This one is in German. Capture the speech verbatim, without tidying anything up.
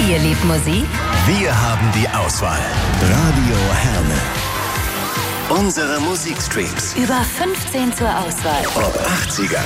Ihr liebt Musik? Wir haben die Auswahl. Radio Herne. Unsere Musikstreams. Über fünfzehn zur Auswahl. Ob achtziger,